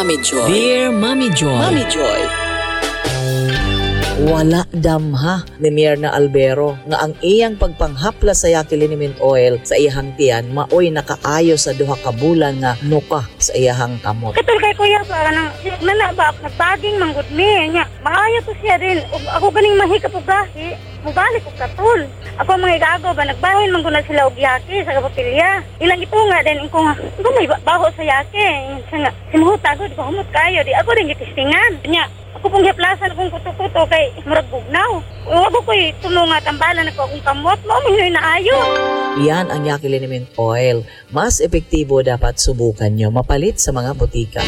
Mommy Joy. Dear Mommy Joy. Mommy Joy. Wala damha ni Myrna Albero nga ang iyang pagpanghapla sa Yaki Liniment Oil sa iyahang tiyan maoy nakaayo sa duha ka bulan nga nuka sa iyahang kamot. Katul kay kuya ba nang nalaba nagbaging manggod mi nya maayo to siya din ug ako ganing mahikap og gahi mubalik og katul ako mga igago ba nagbahin man guna sila og yaki sa kapilya ilang ito nga din ko nga may baho sa yaki nga simuhuta gud ko humot kayo di ako din gitistingan nya ako pong hiplasan akong kuto-kuto kay murag bugnaw. Ako ko'y tumunga tambalan ako akong kamot mo, may naayo. Iyan ang Yaki Liniment Oil. Mas epektibo dapat subukan nyo mapalit sa mga butika.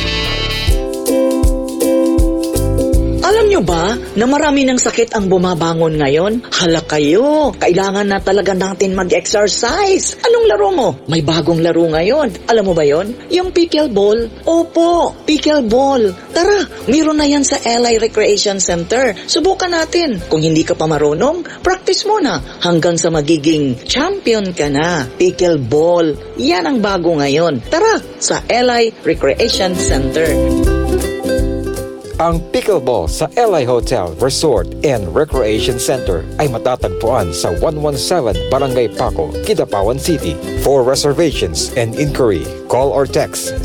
Alam nyo ba na marami ng sakit ang bumabangon ngayon? Hala kayo, kailangan na talaga natin mag-exercise. Anong laro mo? May bagong laro ngayon. Alam mo ba yon? Yung pickleball? Opo, pickleball. Tara, meron na yan sa LI Recreation Center. Subukan natin. Kung hindi ka pa marunong, practice mo na hanggang sa magiging champion ka na. Pickleball, yan ang bago ngayon. Tara, sa LI Recreation Center. Ang pickleball sa LI Hotel, Resort and Recreation Center ay matatagpuan sa 117 Barangay Paco, Kidapawan City. For reservations and inquiry, call or text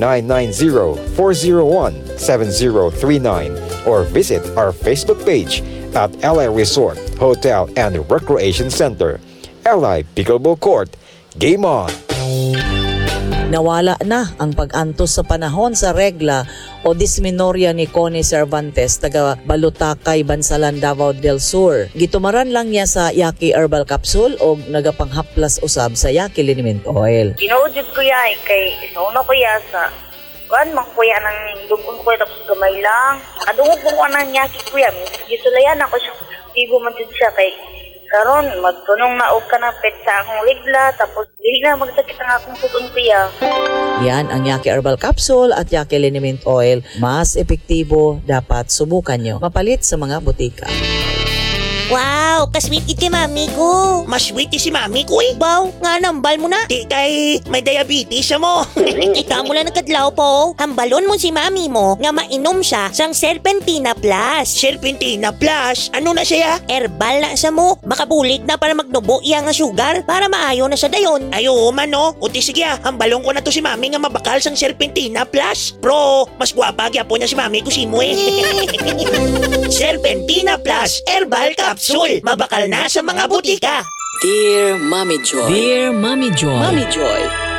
0990-401-7039 or visit our Facebook page at LI Resort, Hotel and Recreation Center. LI Pickleball Court, game on! Nawala na ang pag-antos sa panahon sa regla o dismenorrhea ni Connie Cervantes taga Balutakay, Bansalan, Davao del Sur. Gitumaran lang niya sa Yaki Herbal Capsule o nagapanghaplas usab sa Yaki Liniment Oil. Ginaudjud ko ya kay isauna ko ya sa kuan man kuya ng dugon ko tapos gamay lang. Adungog ko nang yaki kuya. Gisulayan ako siya. Tigo man jud siya kay karon magtunong na og kanapit sa akong regla tapos dili na magsakit ang akong puson kuya. Yan ang Yaki Herbal Capsule at Yaki Liniment Oil. Mas epektibo, dapat subukan nyo. Mapalit sa mga butika. Wow, kasweet it kay mami ko. Mas sweet si mami ko eh. Baw, nga nambal mo na. Di kay may diabetes siya mo. Ikaw mo lang nagkadlaw po. Hambalon mo si mami mo nga mainom siya sang Serpentina Plus. Serpentina Plus. Ano na siya? Herbal na sa mo. Makabulig na para magnubo iya nga sugar para maayo na sa dayon. Ayo man no. Uti sige hambalon ko na to si mami nga mabakal sang Serpentina Plus. Bro, mas gwapa gyapon niya si mami ko si mo eh. Serpentina Plus Herbal Capsule. Mabakal na sa mga butika. Dear Mommy Joy. Dear Mommy Joy. Mommy Joy.